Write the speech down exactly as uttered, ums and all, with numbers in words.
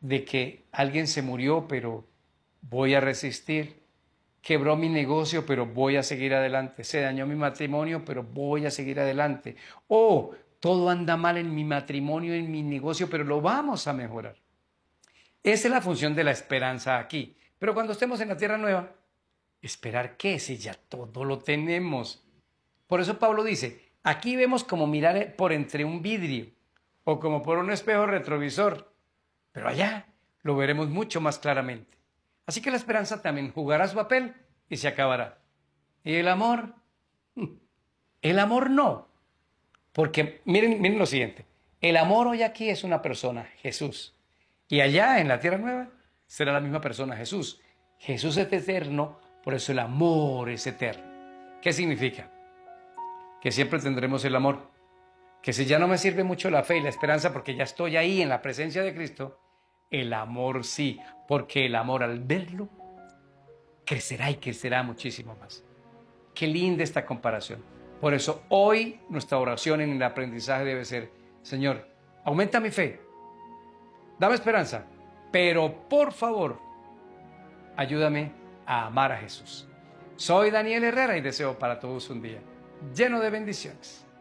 de que alguien se murió, pero voy a resistir. Quebró mi negocio, pero voy a seguir adelante. Se dañó mi matrimonio, pero voy a seguir adelante. O todo anda mal en mi matrimonio, en mi negocio, pero lo vamos a mejorar. Esa es la función de la esperanza aquí. Pero cuando estemos en la tierra nueva, ¿esperar qué? Si ya todo lo tenemos. Por eso Pablo dice, aquí vemos como mirar por entre un vidrio o como por un espejo retrovisor, pero allá lo veremos mucho más claramente. Así que la esperanza también jugará su papel y se acabará. ¿Y el amor? El amor no. Porque miren, miren lo siguiente. El amor hoy aquí es una persona, Jesús. Y allá en la tierra nueva será la misma persona, Jesús. Jesús es eterno, por eso el amor es eterno. ¿Qué significa? Que siempre tendremos el amor. Que si ya no me sirve mucho la fe y la esperanza porque ya estoy ahí en la presencia de Cristo, el amor sí, porque el amor al verlo crecerá y crecerá muchísimo más. Qué linda esta comparación. Por eso hoy nuestra oración en el aprendizaje debe ser, Señor, aumenta mi fe, dame esperanza, pero por favor, ayúdame a amar a Jesús. Soy Daniel Herrera y deseo para todos un día lleno de bendiciones.